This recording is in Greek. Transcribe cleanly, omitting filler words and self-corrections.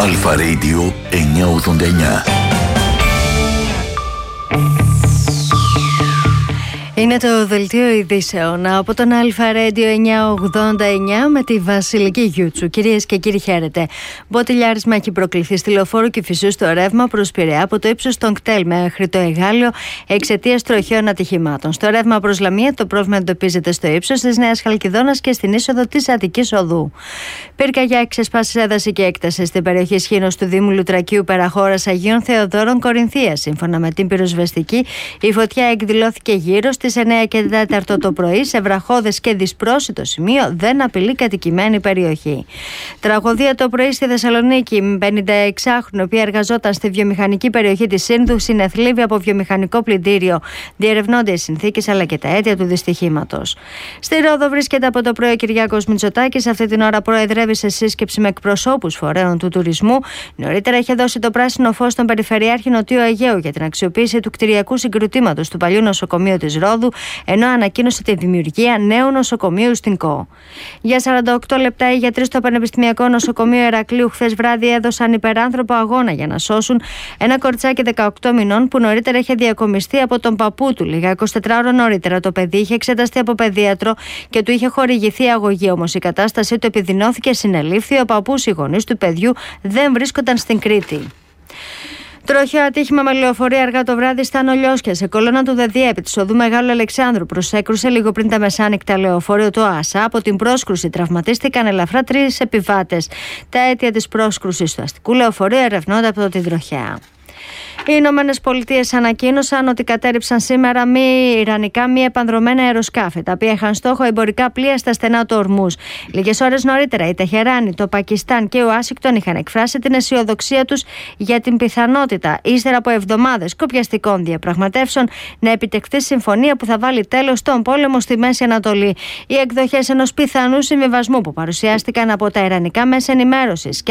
Αλφα Radio 989. Είναι το δελτίο ειδήσεων από τον Αλφα Radio 989 με τη Βασιλική Γιούτσου. Κυρίες και κύριοι, χαίρετε. Μποτιλιάρισμα έχει προκληθεί στη Λεωφόρο Κηφισού στο ρεύμα προς Πειραιά από το ύψος των κτέλ μέχρι το Εγάλιο εξαιτίας τροχαίων ατυχημάτων. Στο ρεύμα προς Λαμία το πρόβλημα εντοπίζεται στο ύψος της Νέας Χαλκιδόνας και στην είσοδο της Αττικής Οδού. Πυρκαγιά εξεσπάσεις έδαση και έκταση στην περιοχή Σχήνος του Δήμου Λουτρακίου Περαχώρας Αγίων Θεοδόρων Κορινθίας. Σύμφωνα με την πυροσβεστική, η φωτιά εκδηλώθηκε γύρω στις 9 και 4 το πρωί σε βραχώδες και δυσπρόσιτο σημείο, δεν απειλεί κατοικημένη περιοχή. Τραγωδία το πρωί στη Θεσσαλονίκη. 56χρονη, η οποία εργαζόταν στη βιομηχανική περιοχή της Σύνδου, συνεθλίβει από βιομηχανικό πλυντήριο. Διερευνώνται οι συνθήκες αλλά και τα αίτια του δυστυχήματος. Στη Ρόδο βρίσκεται από το πρωί ο Κυριάκος Μητσοτάκης. Αυτή την ώρα προεδρεύει σε σύσκεψη με εκπροσώπους φορέων του τουρισμού. Νωρίτερα είχε δώσει το πράσινο φως στον Περιφερειάρχη Νοτιού Αιγαίου για την αξιοποίηση του κτηριακού συγκροτήματος του παλιού νοσοκομείου της Ρόδου, ενώ ανακοίνωσε τη δημιουργία νέου νοσοκομείου στην ΚΟ. Για 48 λεπτά οι γιατροί στο Πανεπιστημιακό Νοσοκομείο Ηρακλείου χθες βράδυ έδωσαν υπεράνθρωπο αγώνα για να σώσουν ένα κοριτσάκι 18 μηνών που νωρίτερα είχε διακομιστεί από τον παππού του. Λίγα 24 ώρες νωρίτερα το παιδί είχε εξεταστεί από παιδίατρο και του είχε χορηγηθεί αγωγή. Όμως η κατάστασή του επιδεινώθηκε, συνελήφθη. Ο παππούς, οι γονείς του παιδιού δεν βρίσκονταν στην Κρήτη. Τροχαίο ατύχημα με λεωφορείο αργά το βράδυ στα Νολιώσια, σε κολόνα του ΔΔΕ επί της οδού Μεγάλου Αλεξάνδρου. Προσέκρουσε λίγο πριν τα μεσάνυχτα λεωφορείο του ΆΣΑ. Από την πρόσκρουση τραυματίστηκαν ελαφρά 3 επιβάτες. Τα αίτια της πρόσκρουσης του αστικού λεωφορείου ερευνώνται από την τροχέα. Οι Ηνωμένες Πολιτείες ανακοίνωσαν ότι κατέρριψαν σήμερα ιρανικά μη επανδρωμένα αεροσκάφη, τα οποία είχαν στόχο εμπορικά πλοία στα στενά του Ορμούζ. Λίγες ώρες νωρίτερα, η Τεχεράνη, το Πακιστάν και ο Ουάσιγκτον είχαν εκφράσει την αισιοδοξία τους για την πιθανότητα, ύστερα από εβδομάδες κοπιαστικών διαπραγματεύσεων, να επιτευχθεί συμφωνία που θα βάλει τέλος στον πόλεμο στη Μέση Ανατολή. Οι εκδοχές ενός πιθανού συμβιβασμού που παρουσιάστηκαν από τα ιρανικά μέσα ενημέρωσης